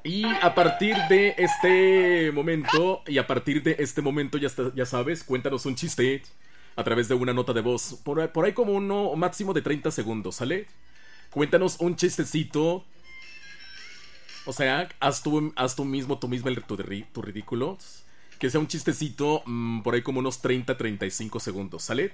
Y a partir de este momento, ya sabes, cuéntanos un chiste a través de una nota de voz. Por ahí como uno máximo de 30 segundos, ¿sale? Cuéntanos un chistecito. O sea, haz tú mismo, tu ridículo. Que sea un chistecito por ahí como unos 30-35 segundos, ¿sale?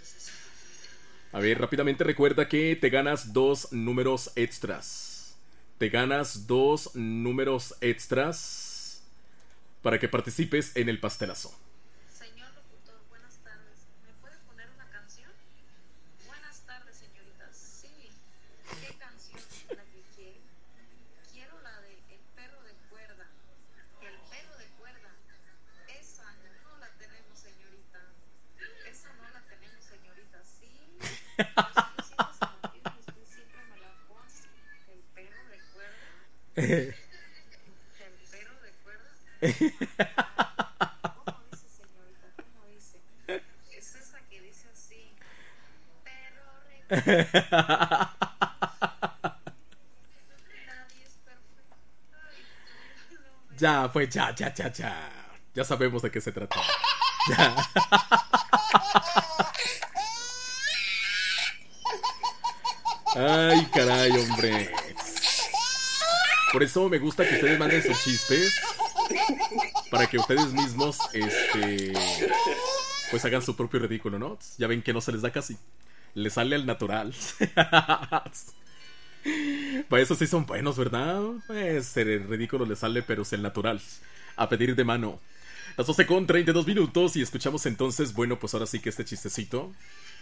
A ver, rápidamente recuerda que te ganas dos números extras. Te ganas dos números extras para que participes en el pastelazo. Señor locutor, buenas tardes. ¿Me puede poner una canción? Buenas tardes, señoritas. Sí. ¿Qué canción es la que quiere? Quiero la de El perro de cuerda. El perro de cuerda. Esa no la tenemos, señorita. Esa no la tenemos, señorita. Sí. Yo siempre se la pido y usted siempre me la pone. El perro de cuerda. El perro de cuerda. ¿Cómo dice, señorita? ¿Cómo dice? Es esa que dice así. Perro recuerda. Nadie es perfecto. Ay, tú no me... Ya, pues ya. Ya sabemos de qué se trata. Ya. Ay, caray, hombre. Por eso me gusta que ustedes manden sus chistes. Para que ustedes mismos, pues hagan su propio ridículo, ¿no? Ya ven que no se les da casi. Les sale al natural. Para eso sí son buenos, ¿verdad? Pues el ridículo les sale, pero es el natural. A pedir de mano. Las 12 con 32 minutos y escuchamos entonces, bueno, pues ahora sí que este chistecito.